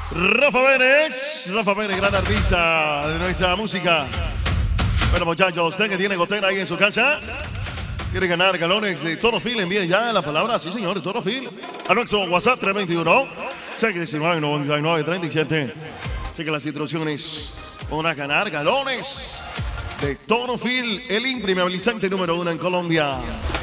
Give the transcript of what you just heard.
Rafa Pérez, gran artista de nuestra música. Bueno, muchachos, usted que tiene gotera ahí en su casa, quiere ganar galones de Torofil, envíe ya la palabra, sí señores, Torofil, a nuestro WhatsApp 321 619 99 37. Así que las instrucciones para ganar galones de Torofil, el impermeabilizante número 1 en Colombia.